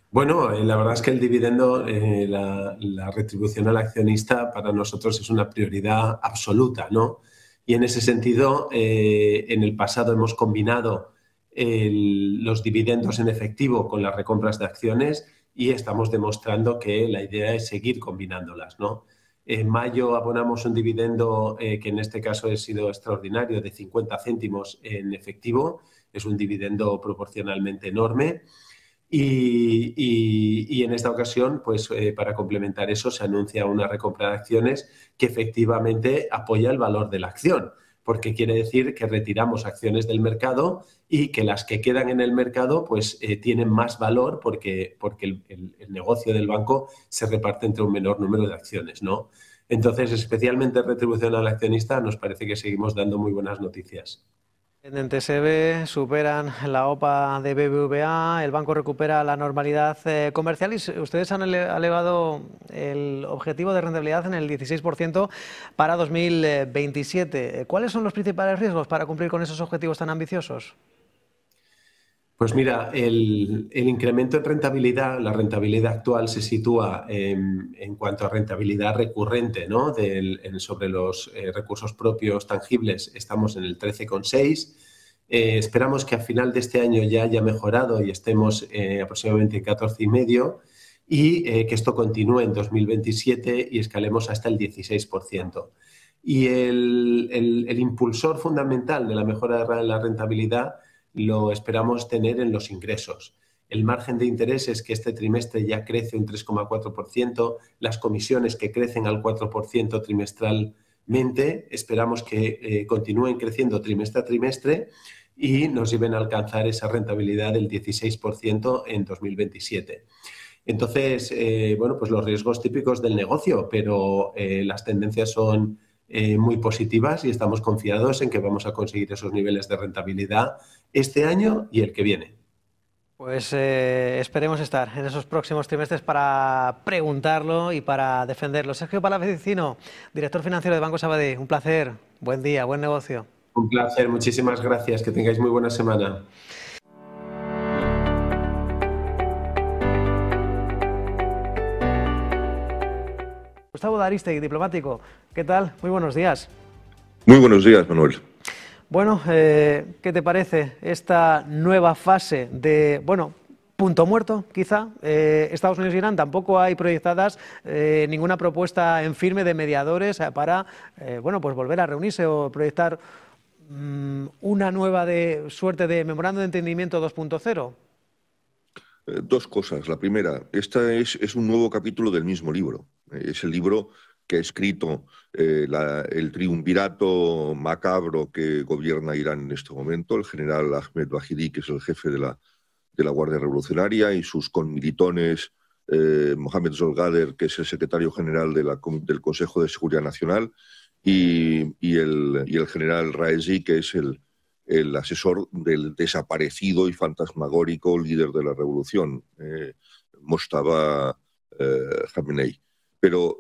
Bueno, la verdad es que el dividendo, la retribución al accionista para nosotros es una prioridad absoluta, ¿no? Y en ese sentido, en el pasado hemos combinado los dividendos en efectivo con las recompras de acciones y estamos demostrando que la idea es seguir combinándolas, ¿no? En mayo abonamos un dividendo que en este caso ha sido extraordinario de 50 céntimos en efectivo. Es un dividendo proporcionalmente enorme. Y en esta ocasión, pues para complementar eso, se anuncia una recompra de acciones que efectivamente apoya el valor de la acción, porque quiere decir que retiramos acciones del mercado y que las que quedan en el mercado pues tienen más valor porque el negocio del banco se reparte entre un menor número de acciones, ¿no? Entonces, especialmente en retribución al accionista, nos parece que seguimos dando muy buenas noticias. En TSB superan la OPA de BBVA, el banco recupera la normalidad comercial y ustedes han elevado el objetivo de rentabilidad en el 16% para 2027. ¿Cuáles son los principales riesgos para cumplir con esos objetivos tan ambiciosos? Pues mira, el incremento en rentabilidad, la rentabilidad actual se sitúa en cuanto a rentabilidad recurrente, ¿no? Sobre los recursos propios tangibles estamos en el 13,6. Esperamos que a final de este año ya haya mejorado y estemos aproximadamente en 14,5 y que esto continúe en 2027 y escalemos hasta el 16%. Y el impulsor fundamental de la mejora de la rentabilidad lo esperamos tener en los ingresos. El margen de intereses que este trimestre ya crece un 3,4%, las comisiones que crecen al 4% trimestralmente, esperamos que continúen creciendo trimestre a trimestre y nos lleven a alcanzar esa rentabilidad del 16% en 2027. Entonces, bueno, pues los riesgos típicos del negocio, pero las tendencias son muy positivas y estamos confiados en que vamos a conseguir esos niveles de rentabilidad este año y el que viene. Pues esperemos estar en esos próximos trimestres para preguntarlo y para defenderlo. Sergio Palavecino, director financiero de Banco Sabadell, un placer, buen día, buen negocio. Un placer, muchísimas gracias, que tengáis muy buena semana. Gustavo Daristegui, diplomático, ¿qué tal? Muy buenos días. Muy buenos días, Manuel. Bueno, ¿qué te parece esta nueva fase de, bueno, punto muerto, quizá? Estados Unidos e Irán, tampoco hay proyectadas ninguna propuesta en firme de mediadores para, bueno, pues volver a reunirse o proyectar una nueva suerte de memorando de entendimiento 2.0. Dos cosas. La primera, esta es un nuevo capítulo del mismo libro. Es el libro que ha escrito el triunvirato macabro que gobierna Irán en este momento, el general Ahmed Bahidi, que es el jefe de la Guardia Revolucionaria, y sus conmilitones, Mohamed Zolgader, que es el secretario general del Consejo de Seguridad Nacional, y el general Raisi, que es el asesor del desaparecido y fantasmagórico líder de la revolución, Mojtaba Khamenei. Pero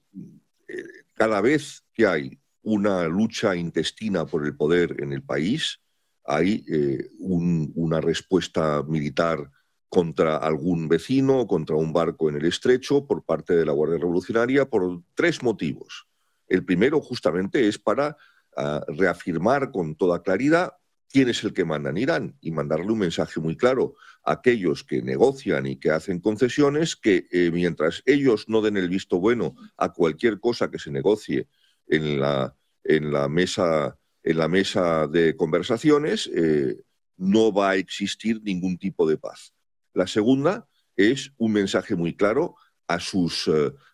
cada vez que hay una lucha intestina por el poder en el país, hay una respuesta militar contra algún vecino o contra un barco en el estrecho por parte de la Guardia Revolucionaria por tres motivos. El primero justamente es para reafirmar con toda claridad quién es el que manda en Irán y mandarle un mensaje muy claro a aquellos que negocian y que hacen concesiones que mientras ellos no den el visto bueno a cualquier cosa que se negocie en la mesa de conversaciones, no va a existir ningún tipo de paz. La segunda es un mensaje muy claro a sus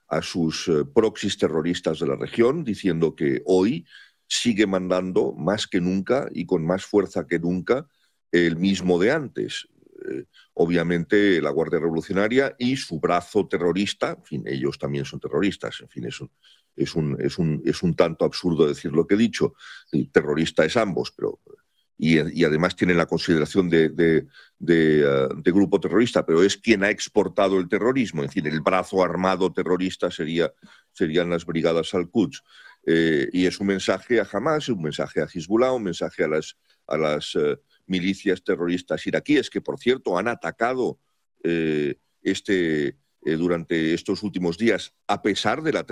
proxys terroristas de la región, diciendo que hoy sigue mandando más que nunca y con más fuerza que nunca el mismo de antes. Obviamente la Guardia Revolucionaria y su brazo terrorista, en fin, ellos también son terroristas, en fin, es un tanto absurdo decir lo que he dicho, terrorista es ambos, pero y además tienen la consideración de grupo terrorista, pero es quien ha exportado el terrorismo, en fin, el brazo armado terrorista serían las brigadas Al-Quds. Y es un mensaje a Hamas, un mensaje a Hezbollah, un mensaje a las milicias terroristas iraquíes, que por cierto han atacado durante estos últimos días, a pesar de la